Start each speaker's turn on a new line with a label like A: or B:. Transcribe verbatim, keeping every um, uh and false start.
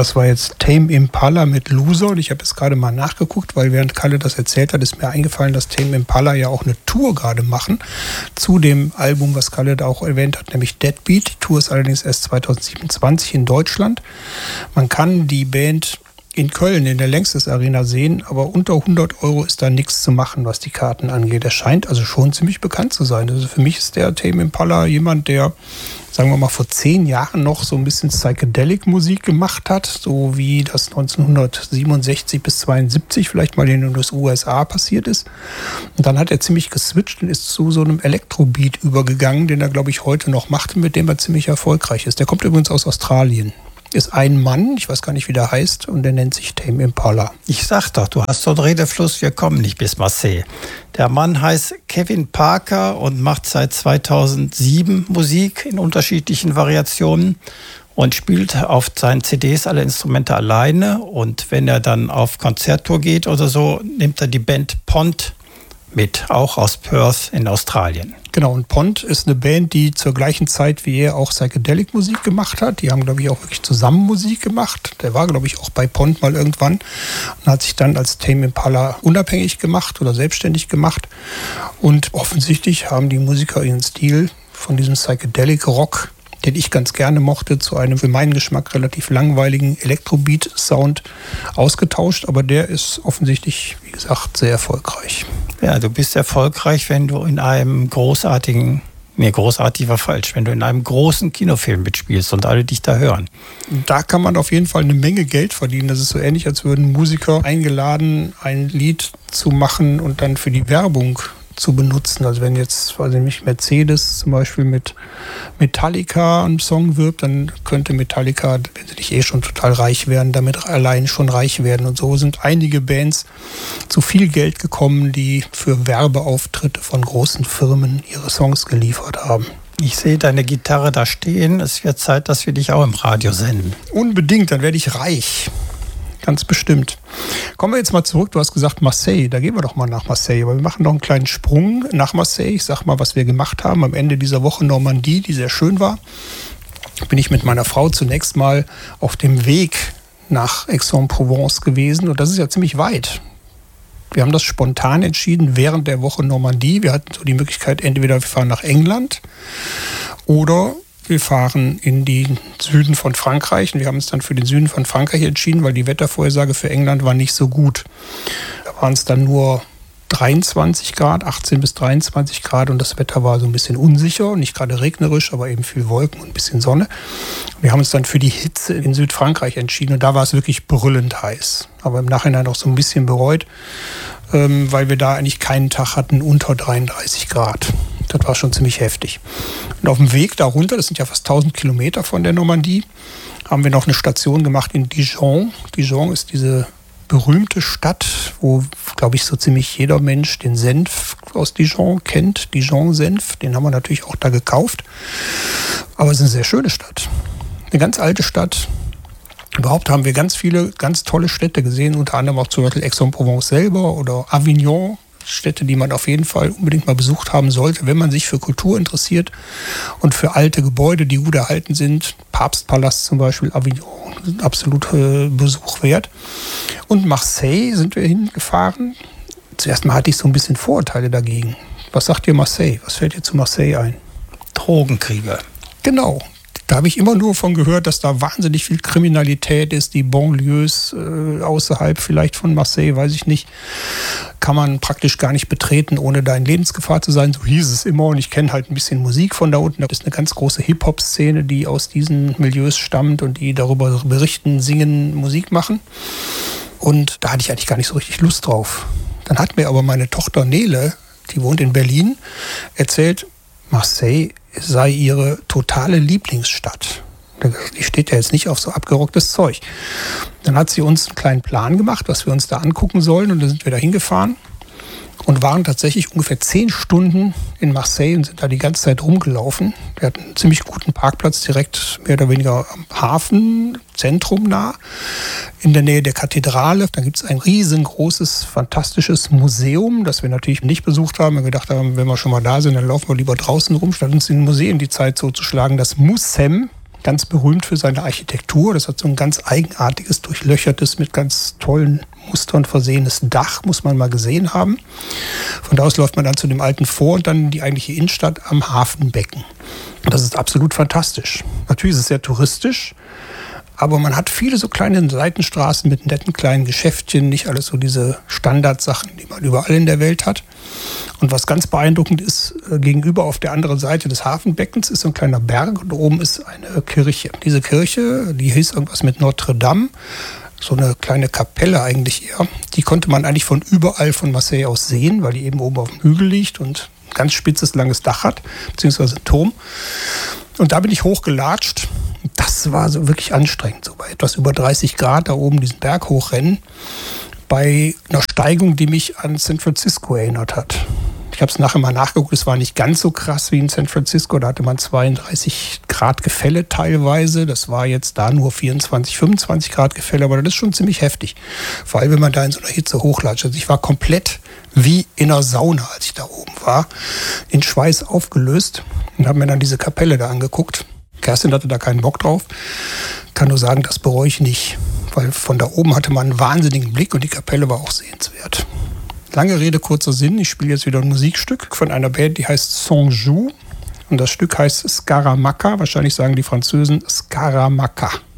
A: Das war jetzt Tame Impala mit Loser und ich habe jetzt gerade mal nachgeguckt, weil während Kalle das erzählt hat, ist mir eingefallen, dass Tame Impala ja auch eine Tour gerade machen zu dem Album, was Kalle da auch erwähnt hat, nämlich Deadbeat. Die Tour ist allerdings erst zwanzig siebenundzwanzig in Deutschland. Man kann die Band in Köln in der Längstes Arena sehen, aber unter hundert Euro ist da nichts zu machen, was die Karten angeht. Er scheint also schon ziemlich bekannt zu sein. Also für mich ist der Tame Impala jemand, der, sagen wir mal, vor zehn Jahren noch so ein bisschen Psychedelic-Musik gemacht hat, so wie das neunzehnhundertsiebenundsechzig bis zweiundsiebzig vielleicht mal in den U S A passiert ist. Und dann hat er ziemlich geswitcht und ist zu so einem Elektrobeat übergegangen, den er, glaube ich, heute noch macht, mit dem er ziemlich erfolgreich ist. Der kommt übrigens aus Australien. Ist ein Mann, ich weiß gar nicht, wie der heißt, und der nennt sich Tame Impala.
B: Ich sag doch, du hast so einen Redefluss, wir kommen nicht bis Marseille. Der Mann heißt Kevin Parker und macht seit zweitausendsieben Musik in unterschiedlichen Variationen und spielt auf seinen C Ds alle Instrumente alleine. Und wenn er dann auf Konzerttour geht oder so, nimmt er die Band Pond mit, auch aus Perth in Australien.
A: Genau, und Pond ist eine Band, die zur gleichen Zeit wie er auch Psychedelic-Musik gemacht hat. Die haben, glaube ich, auch wirklich zusammen Musik gemacht. Der war, glaube ich, auch bei Pond mal irgendwann und hat sich dann als Tame Impala unabhängig gemacht oder selbstständig gemacht. Und offensichtlich haben die Musiker ihren Stil von diesem Psychedelic-Rock, den ich ganz gerne mochte, zu einem für meinen Geschmack relativ langweiligen Elektrobeat-Sound ausgetauscht. Aber der ist offensichtlich, wie gesagt, sehr erfolgreich.
B: Ja, du bist erfolgreich, wenn du in einem großartigen, nee, großartig war falsch, wenn du in einem großen Kinofilm mitspielst und alle dich da hören.
A: Da kann man auf jeden Fall eine Menge Geld verdienen. Das ist so ähnlich, als würden Musiker eingeladen, ein Lied zu machen und dann für die Werbung zu benutzen. Also wenn jetzt, weiß ich nicht, Mercedes zum Beispiel mit Metallica einen Song wirbt, dann könnte Metallica, wenn sie nicht eh schon total reich wären, damit allein schon reich werden. Und so sind einige Bands zu viel Geld gekommen, die für Werbeauftritte von großen Firmen ihre Songs geliefert haben.
B: Ich sehe deine Gitarre da stehen. Es wird Zeit, dass wir dich auch im Radio senden.
A: Unbedingt, dann werde ich reich. Ganz bestimmt. Kommen wir jetzt mal zurück. Du hast gesagt Marseille. Da gehen wir doch mal nach Marseille. Aber wir machen noch einen kleinen Sprung nach Marseille. Ich sag mal, was wir gemacht haben. Am Ende dieser Woche Normandie, die sehr schön war, bin ich mit meiner Frau zunächst mal auf dem Weg nach Aix-en-Provence gewesen. Und das ist ja ziemlich weit. Wir haben das spontan entschieden während der Woche Normandie. Wir hatten so die Möglichkeit, entweder wir fahren nach England oder wir fahren in den Süden von Frankreich. Und wir haben uns dann für den Süden von Frankreich entschieden, weil die Wettervorhersage für England war nicht so gut. Da waren es dann nur dreiundzwanzig Grad, achtzehn bis dreiundzwanzig Grad, und das Wetter war so ein bisschen unsicher, nicht gerade regnerisch, aber eben viel Wolken und ein bisschen Sonne. Wir haben uns dann für die Hitze in Südfrankreich entschieden und da war es wirklich brüllend heiß. Aber im Nachhinein auch so ein bisschen bereut, ähm, weil wir da eigentlich keinen Tag hatten unter dreiunddreißig Grad. Das war schon ziemlich heftig. Und auf dem Weg darunter, das sind ja fast tausend Kilometer von der Normandie, haben wir noch eine Station gemacht in Dijon. Dijon ist diese berühmte Stadt, wo, glaube ich, so ziemlich jeder Mensch den Senf aus Dijon kennt. Dijon-Senf, den haben wir natürlich auch da gekauft. Aber es ist eine sehr schöne Stadt. Eine ganz alte Stadt. Überhaupt haben wir ganz viele, ganz tolle Städte gesehen, unter anderem auch zum Beispiel Aix-en-Provence selber oder Avignon. Städte, die man auf jeden Fall unbedingt mal besucht haben sollte, wenn man sich für Kultur interessiert und für alte Gebäude, die gut erhalten sind. Papstpalast zum Beispiel, Avignon, absoluter Besuch wert. Und Marseille sind wir hingefahren. Zuerst mal hatte ich so ein bisschen Vorurteile dagegen. Was sagt ihr Marseille? Was fällt dir zu Marseille ein?
B: Drogenkriege.
A: Genau. Da habe ich immer nur von gehört, dass da wahnsinnig viel Kriminalität ist. Die Banlieues äh, außerhalb vielleicht von Marseille, weiß ich nicht, kann man praktisch gar nicht betreten, ohne da in Lebensgefahr zu sein. So hieß es immer. Und ich kenne halt ein bisschen Musik von da unten. Das ist eine ganz große Hip-Hop-Szene, die aus diesen Milieus stammt und die darüber berichten, singen, Musik machen. Und da hatte ich eigentlich gar nicht so richtig Lust drauf. Dann hat mir aber meine Tochter Nele, die wohnt in Berlin, erzählt, Marseille sei ihre totale Lieblingsstadt. Die steht ja jetzt nicht auf so abgerocktes Zeug. Dann hat sie uns einen kleinen Plan gemacht, was wir uns da angucken sollen. Und dann sind wir da hingefahren und waren tatsächlich ungefähr zehn Stunden in Marseille und sind da die ganze Zeit rumgelaufen. Wir hatten einen ziemlich guten Parkplatz direkt mehr oder weniger am Hafen, Zentrum nah, in der Nähe der Kathedrale. Da gibt es ein riesengroßes, fantastisches Museum, das wir natürlich nicht besucht haben. Wir gedacht haben, wenn wir schon mal da sind, dann laufen wir lieber draußen rum, statt uns in den Museen die Zeit so zu schlagen. Das Museum, ganz berühmt für seine Architektur. Das hat so ein ganz eigenartiges, durchlöchertes, mit ganz tollen Mustern versehenes Dach, muss man mal gesehen haben. Von da aus läuft man dann zu dem alten Vor- und dann die eigentliche Innenstadt am Hafenbecken. Das ist absolut fantastisch. Natürlich ist es sehr touristisch, aber man hat viele so kleine Seitenstraßen mit netten kleinen Geschäftchen, nicht alles so diese Standardsachen, die man überall in der Welt hat. Und was ganz beeindruckend ist, gegenüber auf der anderen Seite des Hafenbeckens ist so ein kleiner Berg und oben ist eine Kirche. Diese Kirche, die hieß irgendwas mit Notre Dame, so eine kleine Kapelle eigentlich eher. Die konnte man eigentlich von überall von Marseille aus sehen, weil die eben oben auf dem Hügel liegt und ein ganz spitzes, langes Dach hat, beziehungsweise einen Turm. Und da bin ich hochgelatscht. Das war so wirklich anstrengend, so bei etwas über dreißig Grad da oben diesen Berg hochrennen, bei einer Steigung, die mich an San Francisco erinnert hat. Ich habe es nachher mal nachgeguckt, es war nicht ganz so krass wie in San Francisco, da hatte man zweiunddreißig Grad Gefälle teilweise, das war jetzt da nur vierundzwanzig, fünfundzwanzig Grad Gefälle, aber das ist schon ziemlich heftig, vor allem wenn man da in so einer Hitze hochlatscht. Also ich war komplett wie in einer Sauna, als ich da oben war, in Schweiß aufgelöst und habe mir dann diese Kapelle da angeguckt. Kerstin hatte da keinen Bock drauf. Kann nur sagen, das bereue ich nicht, weil von da oben hatte man einen wahnsinnigen Blick und die Kapelle war auch sehenswert. Lange Rede, kurzer Sinn. Ich spiele jetzt wieder ein Musikstück von einer Band, die heißt Saint-Jou. Und das Stück heißt Scaramacca. Wahrscheinlich sagen die Französen Scaramacca.